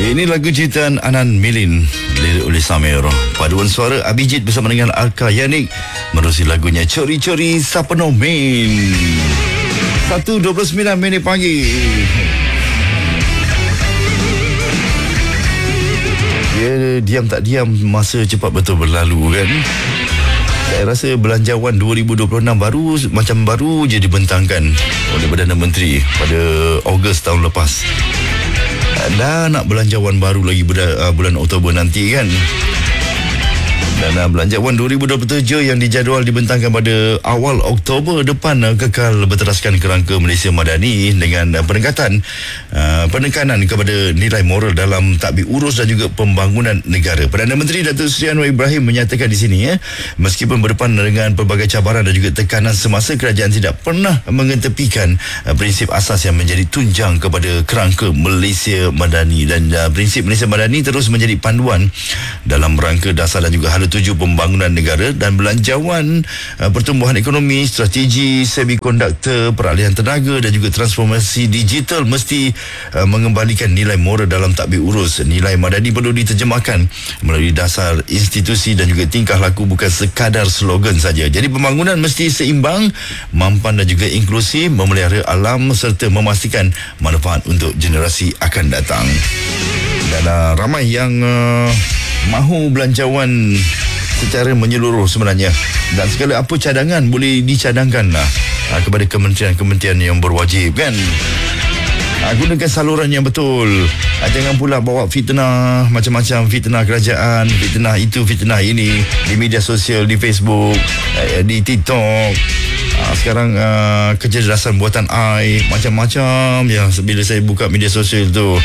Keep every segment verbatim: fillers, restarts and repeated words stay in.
Ini lagu ciptaan Anan Milin, lirik oleh Samir. Paduan suara Abhijit bersama dengan Alka Yanik menerusi lagunya Cori Cori Sapenomin. satu dua puluh sembilan minit pagi. Dia diam tak diam, masa cepat betul berlalu kan. Saya rasa belanjawan dua ribu dua puluh enam baru macam baru je dibentangkan oleh Perdana Menteri pada Ogos tahun lepas. Dah nak belanjawan baru lagi bulan Oktober nanti kan. Dan uh, belanjawan dua ribu dua puluh tujuh yang dijadual dibentangkan pada awal Oktober depan uh, kekal berteraskan kerangka Malaysia Madani dengan uh, peningkatan uh, penekanan kepada nilai moral dalam tadbir urus dan juga pembangunan negara. Perdana Menteri Datuk Seri Anwar Ibrahim menyatakan di sini ya, meskipun berdepan dengan pelbagai cabaran dan juga tekanan semasa, kerajaan tidak pernah mengetepikan uh, prinsip asas yang menjadi tunjang kepada kerangka Malaysia Madani, dan uh, prinsip Malaysia Madani terus menjadi panduan dalam rangka dasar dan juga hala tuju pembangunan negara dan belanjawan uh, pertumbuhan ekonomi, strategi semikonduktor, peralihan tenaga dan juga transformasi digital mesti uh, mengembalikan nilai moral dalam tadbir urus. Nilai madani perlu diterjemahkan melalui dasar institusi dan juga tingkah laku, bukan sekadar slogan saja. Jadi pembangunan mesti seimbang, mampan dan juga inklusif, memelihara alam serta memastikan manfaat untuk generasi akan datang. Dan uh, ramai yang uh, mahu belanjawan secara menyeluruh sebenarnya, dan segala apa cadangan boleh dicadangkan lah uh, kepada kementerian-kementerian yang berwajib kan. Uh, gunakan saluran yang betul. Uh, jangan pula bawa fitnah, macam-macam fitnah kerajaan, fitnah itu, fitnah ini di media sosial, di Facebook, uh, di TikTok. Uh, sekarang uh, kecerdasan buatan A I, macam-macam yang bila saya buka media sosial tu,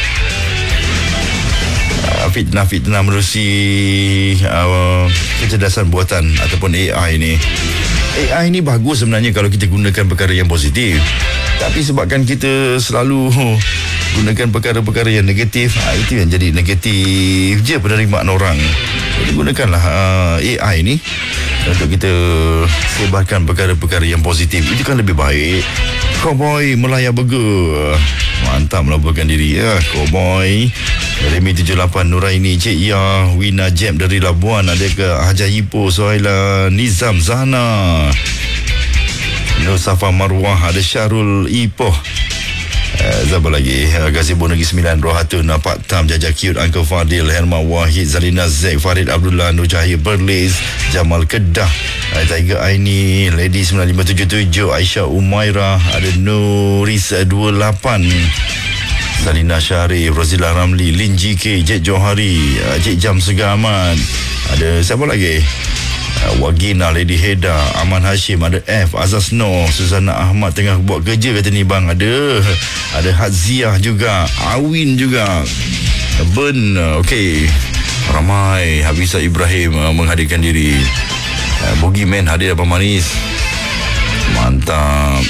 fitnah-fitnah menerusi uh, kecerdasan buatan ataupun A I ni. A I ni bagus sebenarnya kalau kita gunakan perkara yang positif, tapi sebabkan kita selalu gunakan perkara-perkara yang negatif, uh, itu yang jadi negatif je penerimaan orang. Jadi gunakanlah uh, A I ni untuk kita sebarkan perkara-perkara yang positif. Itu kan lebih baik. Cowboy Melaya Burger, mantap melaporkan diri ya. Cowboy Remy tujuh lapan, Nuraini, Cik Ya, Wina Jeb dari Labuan, ada ke Hajar Ipoh, Suhaila, Nizam, Zahna, Nur Safa Marwah, ada Syarul Ipoh, uh, siapa lagi, uh, Gazebo Negeri Sembilan, Rohatun, Pak Tam, Jajak Cute, Uncle Fadil, Herma Wahid, Zalina Zek, Farid Abdullah, Nur Jahir Berlis, Jamal Kedah, uh, Tiger Aini, Lady sembilan lima tujuh tujuh, Aisyah Umairah, ada Nuris dua lapan, Salina Syarif, Rozila Ramli, Lin G K, Jet Johari, uh, Cik Jam Segamat, ada siapa lagi, uh, Wagina, Lady Heda, Aman Hashim, ada F, Azaz Noh, Suzana Ahmad tengah buat kerja kata ni bang, ada ada Hadziah juga, Awin juga, Ben, uh, okey, ramai. Hafizah Ibrahim uh, menghadirkan diri, uh, Boogeyman hadir Abang Manis, mantap.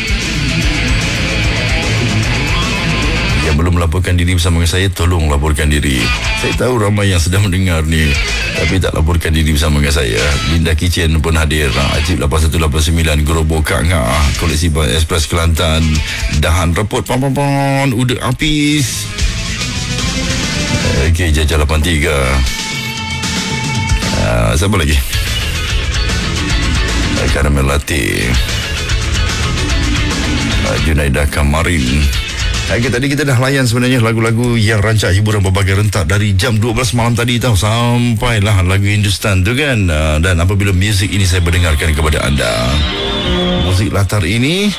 Yang belum melaporkan diri bersama dengan saya, tolong laporkan diri. Saya tahu ramai yang sedang mendengar ni tapi tak laporkan diri bersama dengan saya. Linda Kitchen pun hadir, Ajib lapan satu lapan sembilan, Gerobok Kak Ngah, Koleksi Ban Express Kelantan, Dahan Repot Pam-pam-pam, Uda Apis, Okey, Jajah lapan tiga, uh, siapa lagi, Karamel Latte, uh, Junaidah Kamarin. Okay, tadi kita dah layan sebenarnya lagu-lagu yang rancak hiburan berbagai rentak dari jam dua belas malam tadi tau, sampailah lagu Hindustan tu kan. Uh, dan apabila muzik ini saya mendengarkan kepada anda, muzik latar ini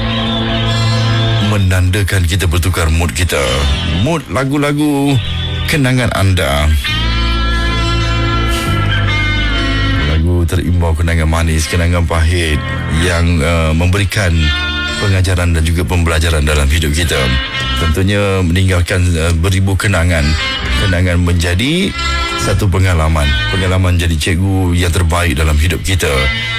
menandakan kita bertukar mood kita, mood lagu-lagu kenangan anda, lagu terimbau kenangan manis, kenangan pahit yang uh, memberikan pengajaran dan juga pembelajaran dalam hidup kita. Tentunya meninggalkan uh, beribu kenangan. Kenangan menjadi satu pengalaman. Pengalaman jadi cikgu yang terbaik dalam hidup kita.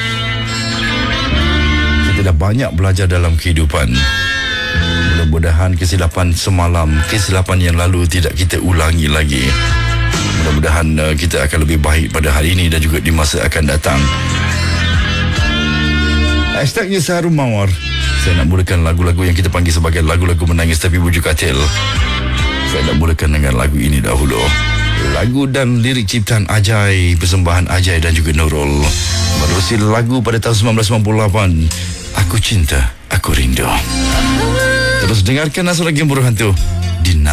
Kita dah banyak belajar dalam kehidupan. Mudah-mudahan kesilapan semalam, kesilapan yang lalu tidak kita ulangi lagi. Mudah-mudahan uh, kita akan lebih baik pada hari ini dan juga di masa akan datang. Hashtagnya Saharum Mawar. Saya nak mulakan lagu-lagu yang kita panggil sebagai lagu-lagu menangis tapi bujuk katil. Saya nak mulakan dengan lagu ini dahulu. Lagu dan lirik ciptaan Ajai, persembahan Ajai dan juga Nurul. Menerusi lagu pada tahun sembilan belas sembilan puluh lapan, Aku Cinta, Aku Rindu. Terus dengarkan Asal Lagi Buruh Hantu di